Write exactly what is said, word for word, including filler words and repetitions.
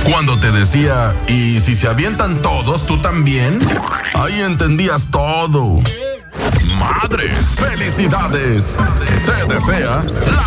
Cuando te decía, ¿y si se avientan todos, tú también? Ahí entendías todo. ¡Madres! ¡Felicidades! Te desea la